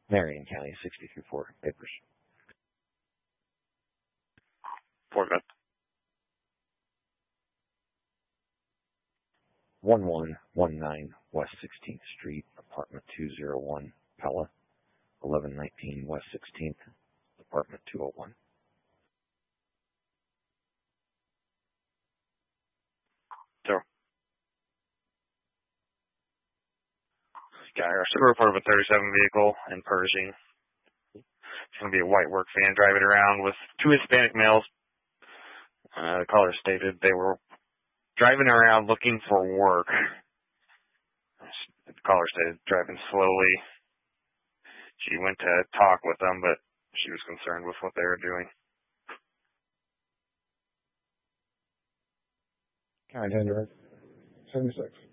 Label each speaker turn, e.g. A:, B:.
A: Marion County, 63-4 papers.
B: Fort Bend.
A: 1119 West 16th Street, apartment 201, Pella. 1119 West 16th, apartment 201.
B: Zero. Got a report of a 37 vehicle in Pershing. It's going to be a white work van driving around with two Hispanic males. The caller stated they were driving around looking for work. The caller stated driving slowly. She went to talk with them, but she was concerned with what they were doing.
C: County 10 Direct 76.